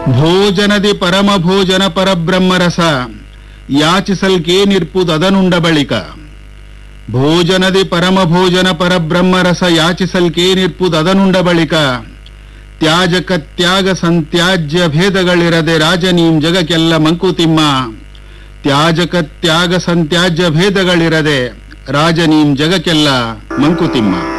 ಭೋಜನದಿ ಪರಮ ಭೋಜನ ಪರಬ್ರಹ್ಮರಸ ಯಾಚಿಸಲ್ಕೇನಿರ್ಪುದನುಂಡ ಬಳಿಕ. ಭೋಜನದಿ ಪರಮ ಭೋಜನ ಪರಬ್ರಹ್ಮರಸ ಯಾಚಿಸಲ್ಕೇನಿರ್ಪುದನುಂಡ ಬಳಿಕ. ತ್ಯಾಜಕ ತ್ಯಾಗ ಸಂತ್ಯಾಜ್ಯ ಭೇದಗಳಿರದೆ ರಾಜನೀಂ ಜಗಕ್ಕೆಲ್ಲ ಮಂಕುತಿಮ್ಮ. ತ್ಯಾಜಕ ತ್ಯಾಗ ಸಂತ್ಯಾಜ್ಯ ಭೇದಗಳಿರದೆ ರಾಜನೀಂ ಜಗಕ್ಕೆಲ್ಲ ಮಂಕುತಿಮ್ಮ.